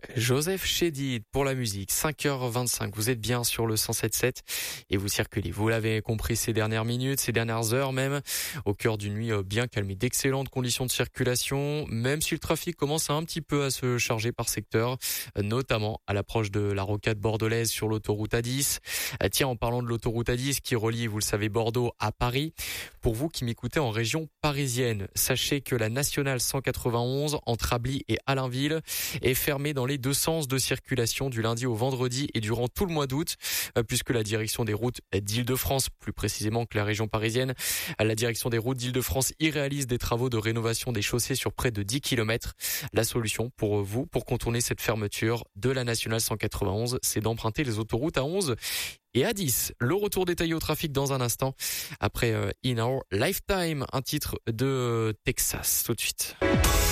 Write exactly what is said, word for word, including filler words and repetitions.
Joseph Chédid pour la musique, cinq heures vingt-cinq. Vous êtes bien sur le cent sept sept et vous circulez. Vous l'avez compris ces dernières minutes, ces dernières heures même, au cœur d'une nuit bien calmée, d'excellentes conditions de circulation, même si le trafic commence un petit peu à se charger par secteur, notamment à l'approche de la rocade bordelaise sur l'autoroute A dix. Tiens, en parlant de l'autoroute A dix qui relie, vous le savez, Bordeaux à Paris, pour vous qui m'écoutez en région parisienne, sachez que la nationale cent quatre-vingt-onze entre Ably et Allainville est fermée dans les deux sens de circulation du lundi au vendredi et durant tout le mois d'août, puisque la direction des routes d'Île-de-France, plus précisément que la région parisienne, la direction des routes d'Île-de-France y réalise des travaux de rénovation des chaussées sur près de dix kilomètres. La solution pour vous, pour contourner cette fermeture de la nationale cent quatre-vingt-onze, c'est d'emprunter les autoroutes A onze et A dix. Le retour détaillé au trafic dans un instant, après euh, In Our Lifetime, un titre de Texas, tout de suite.